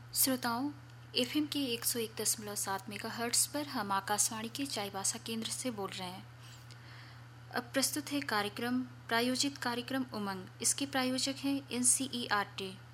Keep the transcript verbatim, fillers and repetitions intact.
श्रोताओं, एफएम के एक सौ एक दशमलव सात मेगाहर्ट्ज़ पर हम आकाशवाणी के चाईबासा केंद्र से बोल रहे हैं। अब प्रस्तुत है कार्यक्रम प्रायोजित कार्यक्रम उमंग। इसके प्रायोजक हैं N C E R T.